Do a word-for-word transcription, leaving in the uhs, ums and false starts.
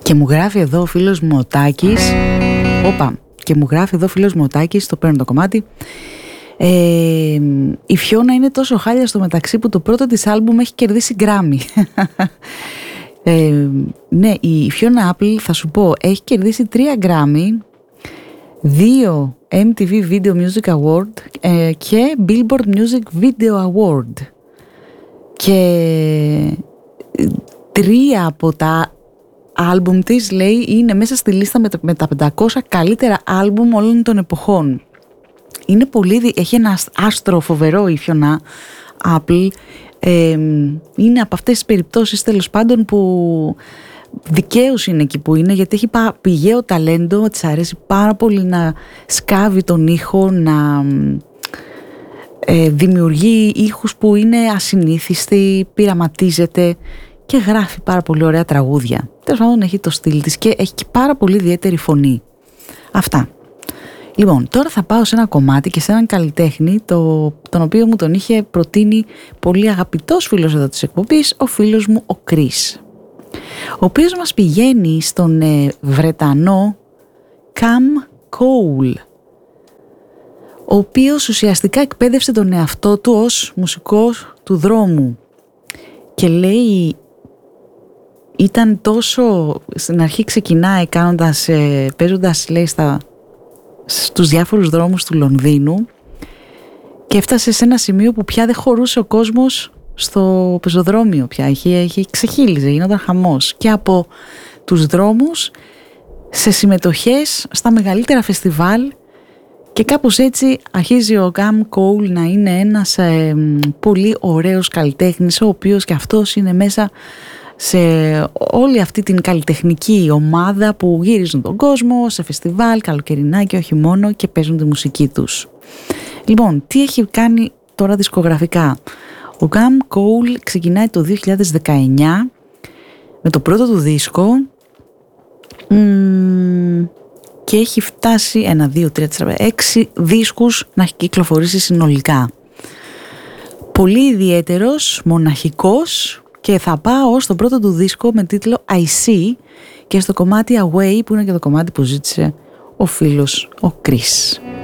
Και μου γράφει εδώ ο φίλος μου ο Τάκης. Όπα, και μου γράφει εδώ ο φίλος μου ο Τάκης, το παίρνω το κομμάτι. Ε, η Φιώνα είναι τόσο χάλια στο μεταξύ που το πρώτο της άλμπουμ έχει κερδίσει Γκράμι. ε, ναι, η Φιώνα Apple, θα σου πω, έχει κερδίσει τρία Γκράμι, δύο εμ τι βι Video Music Award ε, και Billboard Music Video Award. Και τρία από τα άλμπουμ της, λέει, είναι μέσα στη λίστα με τα, με τα πεντακόσια καλύτερα άλμπουμ όλων των εποχών. Είναι πολύ, έχει ένα άστρο φοβερό η Φιώνα Apple. Ε, είναι από αυτές τις περιπτώσεις, τέλος πάντων, που δικαίως είναι εκεί που είναι, γιατί έχει πηγαίο ταλέντο, της αρέσει πάρα πολύ να σκάβει τον ήχο, να ε, δημιουργεί ήχους που είναι ασυνήθιστοι, πειραματίζεται και γράφει πάρα πολύ ωραία τραγούδια. Τέλος πάντων, έχει το στυλ της και έχει και πάρα πολύ ιδιαίτερη φωνή. Αυτά. Λοιπόν, τώρα θα πάω σε ένα κομμάτι και σε έναν καλλιτέχνη, το, τον οποίο μου τον είχε προτείνει πολύ αγαπητός φίλος εδώ της εκπομπής, ο φίλος μου ο Κρίς, ο οποίος μας πηγαίνει στον ε, Βρετανό Cam Cole, ο οποίος ουσιαστικά εκπαίδευσε τον εαυτό του ως μουσικός του δρόμου και λέει, ήταν τόσο, στην αρχή ξεκινάει κάνοντας, ε, παίζοντας, λέει, στα, στους διάφορους δρόμους του Λονδίνου και έφτασε σε ένα σημείο που πια δεν χωρούσε ο κόσμος στο πεζοδρόμιο πια, είχε, είχε ξεχύλιζε, γινόταν χαμός, και από τους δρόμους σε συμμετοχές στα μεγαλύτερα φεστιβάλ, και κάπως έτσι αρχίζει ο Cam Cole να είναι ένας ε, πολύ ωραίος καλλιτέχνης, ο οποίος και αυτός είναι μέσα σε όλη αυτή την καλλιτεχνική ομάδα που γυρίζουν τον κόσμο σε φεστιβάλ, καλοκαιρινά και όχι μόνο, και παίζουν τη μουσική τους. Λοιπόν, τι έχει κάνει τώρα δισκογραφικά? Ο Cam Cole ξεκινάει το δύο χιλιάδες δεκαεννιά με το πρώτο του δίσκο μ, και έχει φτάσει ένα, δύο, τρία, τέσσερα, έξι δίσκους να έχει κυκλοφορήσει συνολικά. Πολύ ιδιαίτερος, μοναχικός, και θα πάω στο πρώτο του δίσκο με τίτλο I See και στο κομμάτι Away, που είναι και το κομμάτι που ζήτησε ο φίλος ο Chris.